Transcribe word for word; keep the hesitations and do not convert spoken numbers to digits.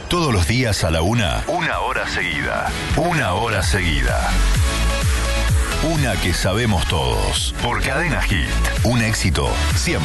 Todos los días a la una, una hora seguida. Una hora seguida. Una que sabemos todos. Por Cadena Hit. Un éxito siempre.